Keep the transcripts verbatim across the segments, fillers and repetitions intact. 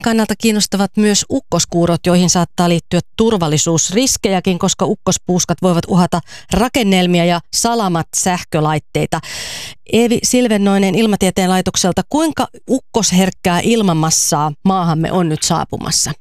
kannalta kiinnostavat myös ukkoskuurot, joihin saattaa liittyä turvallisuusriskejäkin, koska ukkospuuskat voivat uhata rakennelmia ja salamat sähkölaitteita. Eevi Silvennoinen Ilmatieteen laitokselta, kuinka ukkosherkkää ilmamassaa maahamme on nyt saapumassa?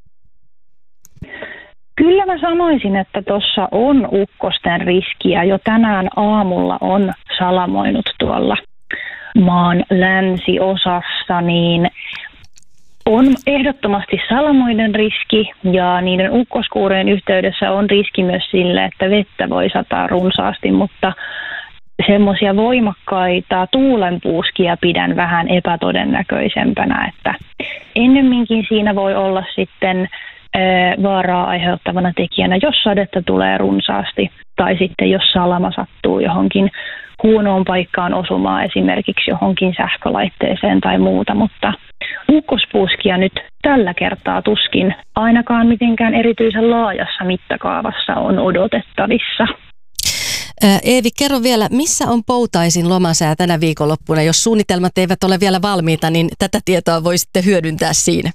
Kyllä mä sanoisin, että tuossa on ukkosten riskiä. Jo tänään aamulla on salamoinut tuolla maan länsiosassa, niin on ehdottomasti salamoiden riski ja niiden ukkoskuurien yhteydessä on riski myös sille, että vettä voi sataa runsaasti, mutta semmoisia voimakkaita tuulenpuuskia pidän vähän epätodennäköisempänä, että ennemminkin siinä voi olla sitten vaaraa aiheuttavana tekijänä, jos sadetta tulee runsaasti tai sitten jos salama sattuu johonkin huonoon paikkaan osumaan, esimerkiksi johonkin sähkölaitteeseen tai muuta, mutta ukkospuuskia nyt tällä kertaa tuskin ainakaan mitenkään erityisen laajassa mittakaavassa on odotettavissa. Eevi, kerro vielä, missä on poutaisin lomasää tänä viikonloppuna? Jos suunnitelmat eivät ole vielä valmiita, niin tätä tietoa voi sitten hyödyntää siinä.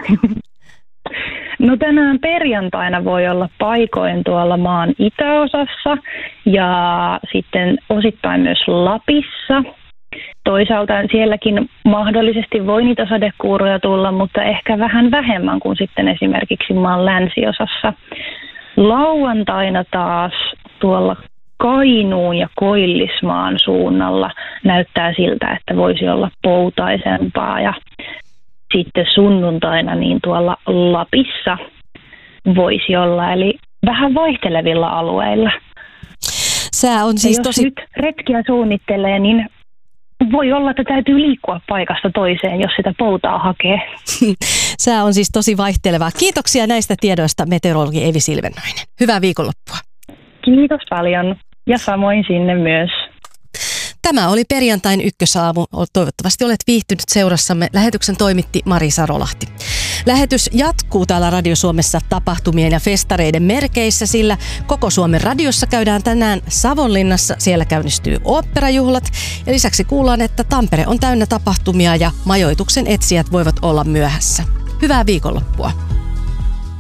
No tänään perjantaina voi olla paikoin tuolla maan itäosassa ja sitten osittain myös Lapissa. Toisaalta sielläkin mahdollisesti voi niitä sadekuuroja tulla, mutta ehkä vähän vähemmän kuin sitten esimerkiksi maan länsiosassa. Lauantaina taas tuolla Kainuun ja Koillismaan suunnalla näyttää siltä, että voisi olla poutaisempaa ja sitten sunnuntaina niin tuolla Lapissa voisi olla, eli vähän vaihtelevilla alueilla. Sää on siis jos tosi... nyt retkiä suunnittelee, niin voi olla, että täytyy liikkua paikasta toiseen, jos sitä poutaa hakee. Sää on siis tosi vaihtelevaa. Kiitoksia näistä tiedoista, meteorologi Eevi Silvennoinen. Hyvää viikonloppua. Kiitos paljon ja samoin sinne myös. Tämä oli perjantain ykkösaamu. Toivottavasti olet viihtynyt seurassamme. Lähetyksen toimitti Mari Sarolahti. Lähetys jatkuu täällä Radio Suomessa tapahtumien ja festareiden merkeissä, sillä koko Suomen radiossa käydään tänään Savonlinnassa. Siellä käynnistyy oopperajuhlat. Ja lisäksi kuullaan, että Tampere on täynnä tapahtumia ja majoituksen etsijät voivat olla myöhässä. Hyvää viikonloppua.